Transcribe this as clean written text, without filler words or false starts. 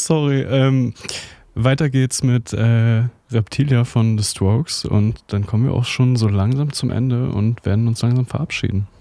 Sorry. Weiter geht's mit Reptilia von The Strokes und dann kommen wir auch schon so langsam zum Ende und werden uns langsam verabschieden.